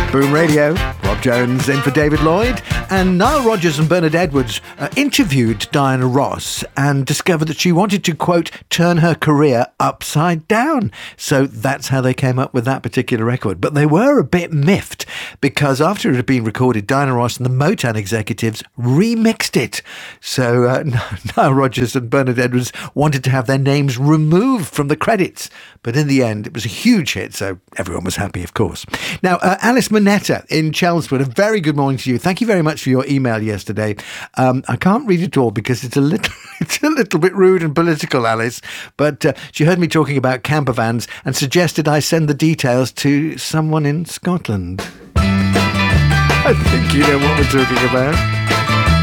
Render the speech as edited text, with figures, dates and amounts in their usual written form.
Boom Radio, Rob Jones in for David Lloyd, and Nile Rodgers and Bernard Edwards interviewed Diana Ross and discovered that she wanted to, quote, turn her career upside down. So that's how they came up with that particular record. But they were a bit miffed because after it had been recorded, Diana Ross and the Motown executives remixed it. So Nile Rodgers and Bernard Edwards wanted to have their names removed from the credits. But in the end, it was a huge hit, so everyone was happy, of course. Now, Alice Monetta in Chelmsford, a very good morning to you. Thank you very much for your email yesterday. I can't read it all because it's a little bit rude and political, Alice. But she heard me talking about camper vans and suggested I send the details to someone in Scotland. I think you know what we're talking about.